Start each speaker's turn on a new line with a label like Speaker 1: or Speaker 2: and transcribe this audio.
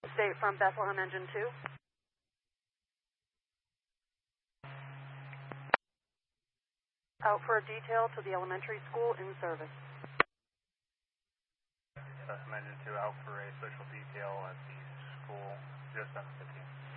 Speaker 1: State from Bethlehem Engine 2. Out for a detail to the elementary school in service.
Speaker 2: Bethlehem Engine 2 out for a social detail at the school just on 15.